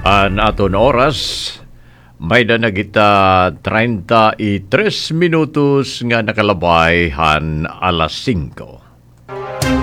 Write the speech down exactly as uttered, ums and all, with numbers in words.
An aton oras, may na nagita treinta y tres minutos nga nakalabay han alas singko.